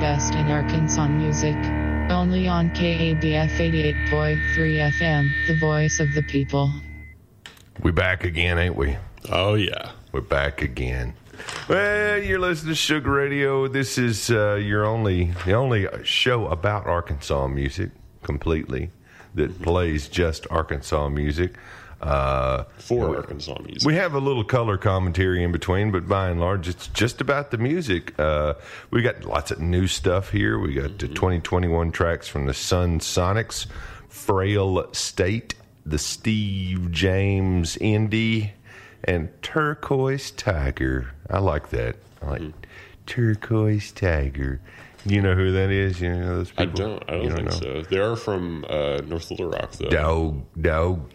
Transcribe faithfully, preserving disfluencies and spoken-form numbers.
best in Arkansas music. Only on K A B F eighty-eight point three F M, the voice of the people. We back again, ain't we? Oh, yeah. We're back again. Well, you're listening to Sugar Radio. This is uh, your only, the only show about Arkansas music completely that plays just Arkansas music. Uh, For we, Arkansas music. We have a little color commentary in between, but by and large, it's just about the music. Uh, we got lots of new stuff here. We got the twenty twenty-one tracks from the Sun Sonics, Frail State, the Steve James Indie, and Turquoise Tiger. I like that. I like mm. Turquoise Tiger. You know who that is? You know those people? I don't. I don't, don't think know? so. They are from uh, North Little Rock, though. Dog, dog.